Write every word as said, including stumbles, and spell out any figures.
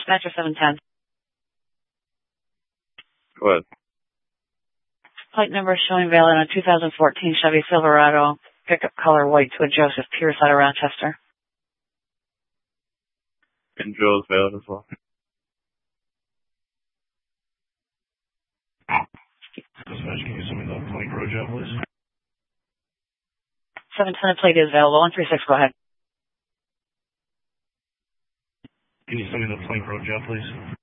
Dispatcher seven ten. Go ahead. Plate number showing valid on a two thousand fourteen Chevy Silverado, pickup color white to a Joseph Pierce out of Rochester. And Joe's valid as well. Dispatch, can you send me the plate road job, please? seven ten plate is available. one three six, go ahead. Can you send me the plate road job, please?